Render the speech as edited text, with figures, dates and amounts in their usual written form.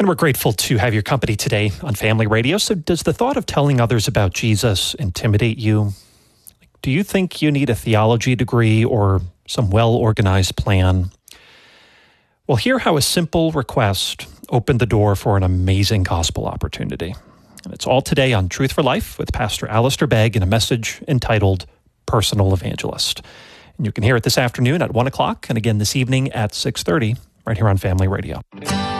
And we're grateful to have your company today on Family Radio. So does the thought of telling others about Jesus intimidate you? Do you think you need a theology degree or some well-organized plan? Well, hear how a simple request opened the door for an amazing gospel opportunity. And it's all today on Truth for Life with Pastor Alistair Begg in a message entitled Personal Evangelist. And you can hear it this afternoon at 1 o'clock and again this evening at 6:30 right here on Family Radio.